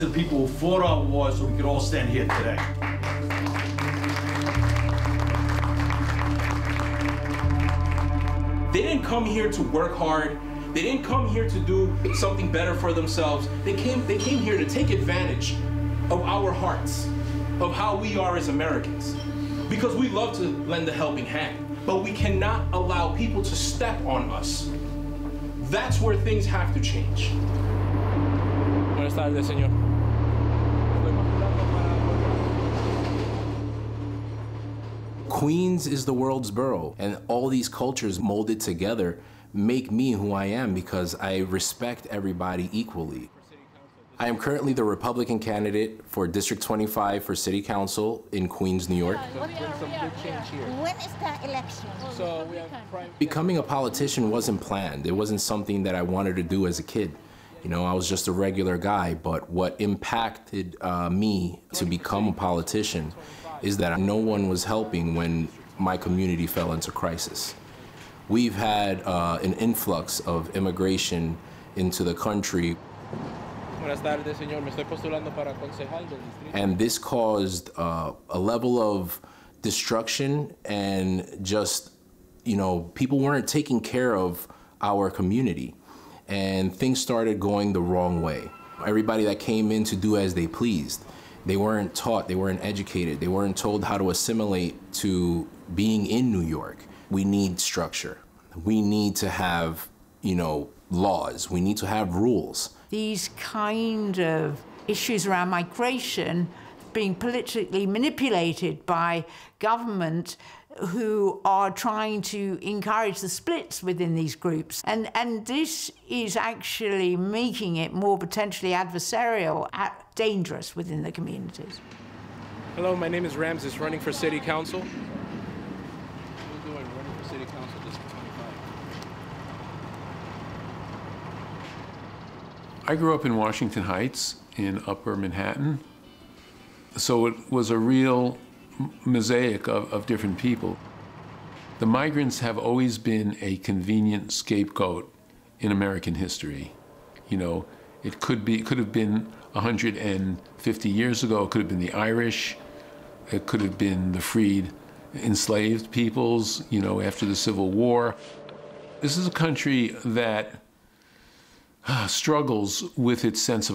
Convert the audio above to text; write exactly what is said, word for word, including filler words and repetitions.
The people who fought our wars so we could all stand here today. They didn't come here to work hard. They didn't come here to do something better for themselves. They came, they came here to take advantage of our hearts, of how we are as Americans. Because we love to lend a helping hand, but we cannot allow people to step on us. That's where things have to change. Buenas tardes, señor. Queens is the world's borough, and all these cultures molded together make me who I am because I respect everybody equally. I am currently the Republican candidate for District twenty-five for City Council in Queens, New York. When is the election? So we have Becoming a politician wasn't planned. It wasn't something that I wanted to do as a kid. You know, I was just a regular guy, but what impacted uh, me to become a politician is that no one was helping when my community fell into crisis. We've had uh, an influx of immigration into the country. And this caused uh, a level of destruction and just, you know, people weren't taking care of our community. And things started going the wrong way. Everybody that came in to do as they pleased. They weren't taught, they weren't educated, they weren't told how to assimilate to being in New York. We need structure. We need to have, you know, laws. We need to have rules. These kind of issues around migration being politically manipulated by government who are trying to encourage the splits within these groups. And, and this is actually making it more potentially adversarial, dangerous within the communities. Hello, my name is Ramses, running for City Council. What are you doing running for City Council, District twenty-five? I grew up in Washington Heights in Upper Manhattan, so it was a real mosaic of, of different people. The migrants have always been a convenient scapegoat in American history. You know, it could be, it could have been one hundred fifty years ago, it could have been the Irish, it could have been the freed, enslaved peoples, you know, after the Civil War. This is a country that uh, struggles with its sense of